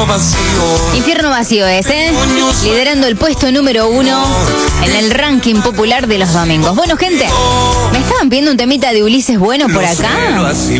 Infierno vacío es, liderando el puesto número 1 en el ranking popular de los domingos. Bueno, gente, me estaban pidiendo un temita de Ulises Bueno por acá.